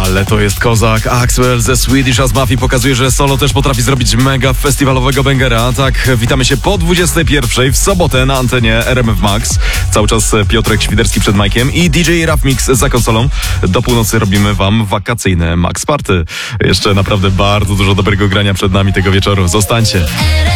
Ale to jest kozak. Axwell ze Swedish House Mafia pokazuje, że solo też potrafi zrobić mega festiwalowego bangera. Tak, witamy się po 21 w sobotę na antenie RMF Max. Cały czas Piotrek Świderski przed Majkiem i DJ Raf Mix za konsolą. Do północy robimy wam wakacyjne Max Party. Jeszcze naprawdę bardzo dużo dobrego grania przed nami tego wieczoru. Zostańcie.